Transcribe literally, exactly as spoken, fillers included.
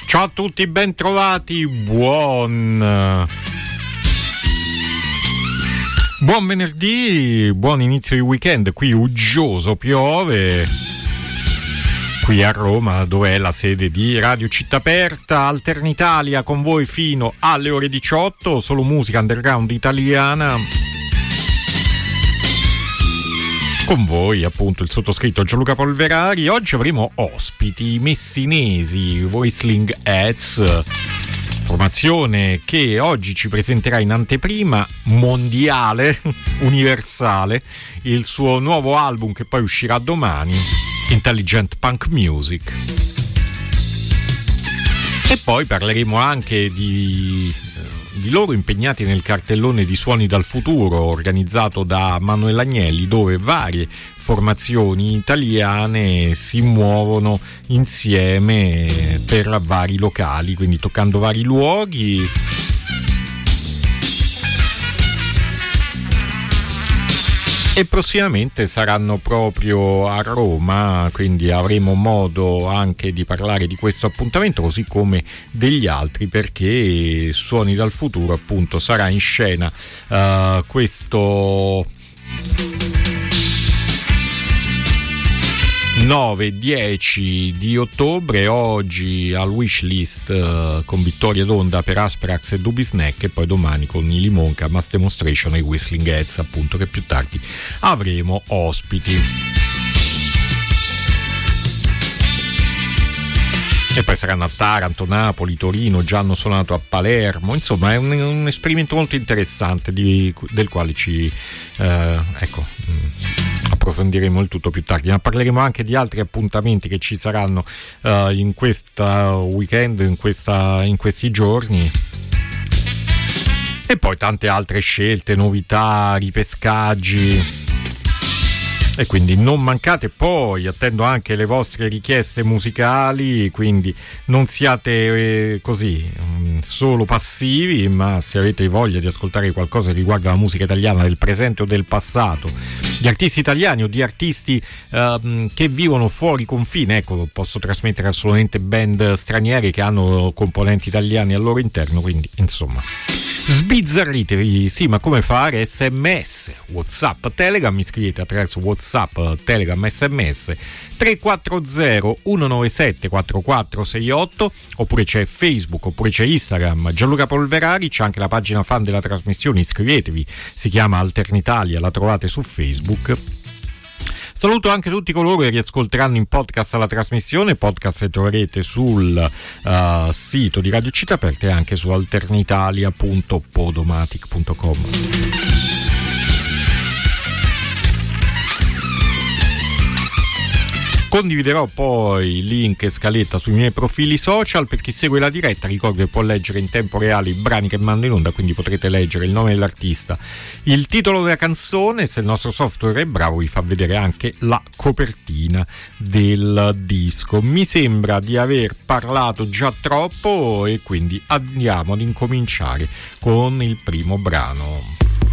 Ciao a tutti, ben trovati, buon buon venerdì, buon inizio di weekend. Qui uggioso, piove qui a Roma, dove è la sede di Radio Città Aperta. Alternitalia con voi fino alle ore diciotto, solo musica underground italiana. Con voi appunto il sottoscritto Gianluca Polverari. Oggi avremo ospiti messinesi, Whistling Hats, formazione che oggi ci presenterà in anteprima mondiale, universale, il suo nuovo album che poi uscirà domani, Intelligent Punk Music. E poi parleremo anche di di loro impegnati nel cartellone di Suoni dal Futuro organizzato da Manuel Agnelli, dove varie formazioni italiane si muovono insieme per vari locali, quindi toccando vari luoghi. E prossimamente saranno proprio a Roma, quindi avremo modo anche di parlare di questo appuntamento, così come degli altri, perché Suoni dal Futuro appunto sarà in scena uh, questo nove dieci di ottobre, oggi al Wishlist uh, con Vittoria d'Onda per Asperax e Dubi Snack, e poi domani con i Limonca, Mass Demonstration e Whistling Hats, appunto, che più tardi avremo ospiti. E poi saranno a Taranto, Napoli, Torino, già hanno suonato a Palermo, insomma è un, un esperimento molto interessante di, del quale ci eh, ecco mh, approfondiremo il tutto più tardi, ma parleremo anche di altri appuntamenti che ci saranno uh, in questa weekend, in, questa, in questi giorni, e poi tante altre scelte, novità, ripescaggi. E quindi non mancate, poi attendo anche le vostre richieste musicali, quindi non siate eh, così mh, solo passivi, ma se avete voglia di ascoltare qualcosa che riguarda la musica italiana del presente o del passato, di artisti italiani o di artisti uh, che vivono fuori confine, ecco, posso trasmettere assolutamente band straniere che hanno componenti italiani al loro interno, quindi insomma sbizzarritevi. Sì, ma come fare? S M S, WhatsApp, Telegram, mi scrivete attraverso WhatsApp, Telegram, S M S tre quattro zero uno nove sette quattro quattro sei otto, oppure c'è Facebook, oppure c'è Instagram, Gianluca Polverari, c'è anche la pagina fan della trasmissione, iscrivetevi, si chiama Alternitalia, la trovate su Facebook. Saluto anche tutti coloro che riascolteranno in podcast la trasmissione, podcast che troverete sul uh, sito di Radio Città Aperta e anche su alternitalia punto podomatic punto com. Condividerò poi link e scaletta sui miei profili social. Per chi segue la diretta, ricordo che può leggere in tempo reale i brani che mando in onda, quindi potrete leggere il nome dell'artista, il titolo della canzone. Se il nostro software è bravo vi fa vedere anche la copertina del disco. Mi sembra di aver parlato già troppo e quindi andiamo ad incominciare con il primo brano.